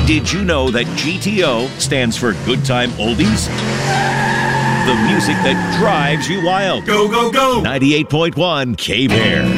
Did you know that GTO stands for Good Time Oldies? The music that drives you wild. Go, go, go! 98.1 K-Bear.